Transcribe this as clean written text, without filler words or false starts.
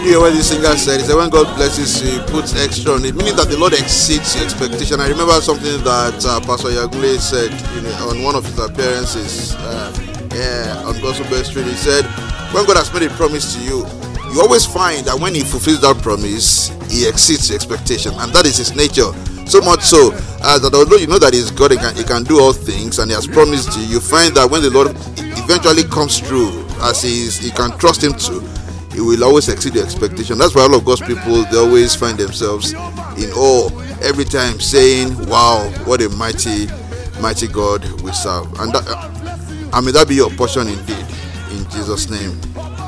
hear what the singer said? He said, when God blesses you, he puts extra on it, meaning that the Lord exceeds your expectation. I remember something that Pastor Yagule said on one of his appearances on Gospel Best Street. He said, when God has made a promise to you, you always find that when he fulfills that promise, he exceeds your expectation, and that is his nature. So much so that although you know that he's God, he can do all things, and he has promised you, you find that when the Lord eventually comes through, as he can trust him to, he will always exceed your expectation. That's why all of God's people, they always find themselves in awe every time, saying, wow, what a mighty God we serve. And that, may that be your portion indeed, in Jesus' name.